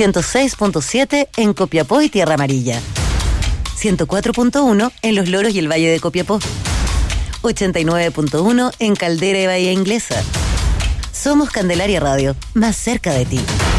106.7 en Copiapó y Tierra Amarilla, 104.1 en Los Loros y el Valle de Copiapó, 89.1 en Caldera y Bahía Inglesa. Somos Candelaria Radio, más cerca de ti.